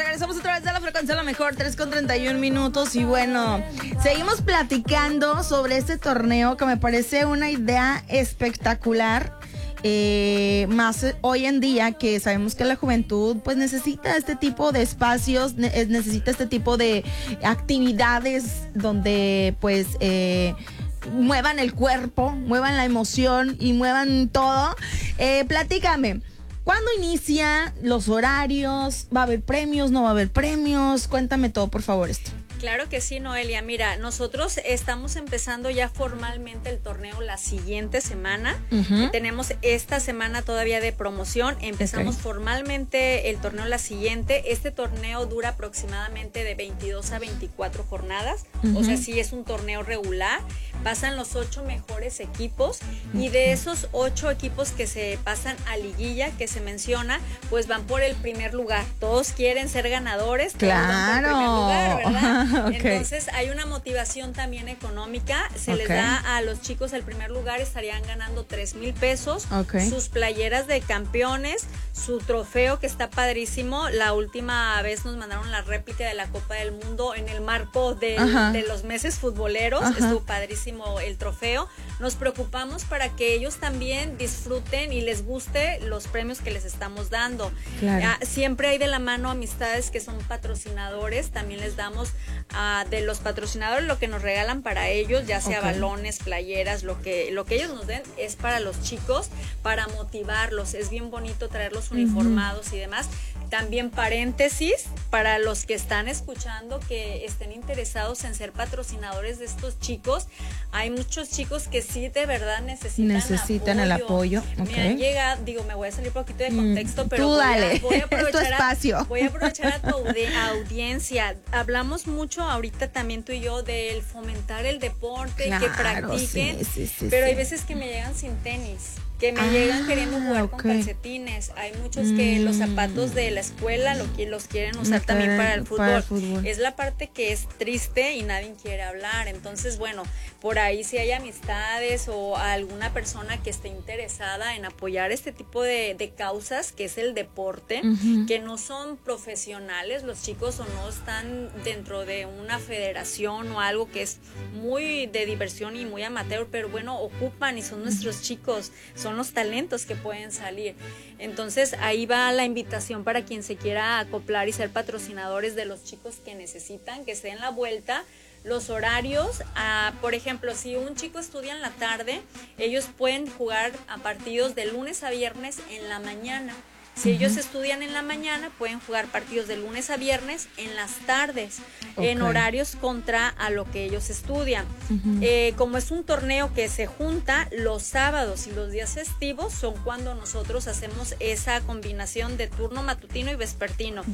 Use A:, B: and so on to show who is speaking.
A: regresamos otra vez a la frecuencia la mejor, 3:31 y bueno, seguimos platicando sobre este torneo que me parece una idea espectacular. Más hoy en día que sabemos que la juventud pues necesita este tipo de espacios, necesita este tipo de actividades donde pues muevan el cuerpo, muevan la emoción y muevan todo. Platícame, ¿cuándo inicia? ¿Los horarios? ¿Va a haber premios? ¿No va a haber premios? Cuéntame todo, por favor, esto.
B: Claro que sí, Noelia. Mira, nosotros estamos empezando ya formalmente el torneo la siguiente semana. Tenemos esta semana todavía de promoción. Empezamos formalmente el torneo la siguiente. Este torneo dura aproximadamente de 22 a 24 jornadas. O sea, sí es un torneo regular. Pasan los 8 mejores equipos y de esos 8 equipos que se pasan a liguilla, que se menciona, pues van por el primer lugar. Todos quieren ser ganadores.
A: Claro.
B: Todos van por el primer lugar, ¿verdad?
A: Okay.
B: Entonces hay una motivación también económica. Se les da a los chicos el primer lugar, estarían ganando 3,000 pesos, sus playeras de campeones, su trofeo que está padrísimo. La última vez nos mandaron la réplica de la Copa del Mundo en el marco de los meses futboleros. Estuvo padrísimo el trofeo. Nos preocupamos para que ellos también disfruten y les guste los premios que les estamos dando. Claro. Siempre hay de la mano amistades que son patrocinadores. También les damos de los patrocinadores lo que nos regalan para ellos, ya sea balones, playeras, lo que ellos nos den es para los chicos, para motivarlos. Es bien bonito traerlos uniformados y demás. También paréntesis, para los que están escuchando que estén interesados en ser patrocinadores de estos chicos, hay muchos chicos que sí de verdad necesitan
A: el apoyo.
B: Me han llegado, me voy a salir un poquito de contexto, pero
A: tú dale.
B: Voy a aprovechar
A: es tu espacio.
B: Voy a aprovechar a tu audiencia. Hablamos mucho ahorita también tú y yo del fomentar el deporte, claro, que practiquen, pero hay veces que me llegan sin tenis, que me llegan queriendo jugar con calcetines. Hay muchos que los zapatos de la escuela los quieren usar también para el fútbol. Es la parte que es triste y nadie quiere hablar. Entonces, bueno, por ahí si hay amistades o alguna persona que esté interesada en apoyar este tipo de causas, que es el deporte, que no son profesionales los chicos o no están dentro de una federación o algo que es muy de diversión y muy amateur, pero bueno, ocupan y son nuestros chicos, son los talentos que pueden salir. Entonces ahí va la invitación para quien se quiera acoplar y ser patrocinadores de los chicos que necesitan, que se den la vuelta. Los horarios, por ejemplo, si un chico estudia en la tarde, ellos pueden jugar a partidos de lunes a viernes en la mañana. Si ellos estudian en la mañana, pueden jugar partidos de lunes a viernes en las tardes, en horarios contra a lo que ellos estudian. Como es un torneo que se junta, los sábados y los días festivos son cuando nosotros hacemos esa combinación de turno matutino y vespertino.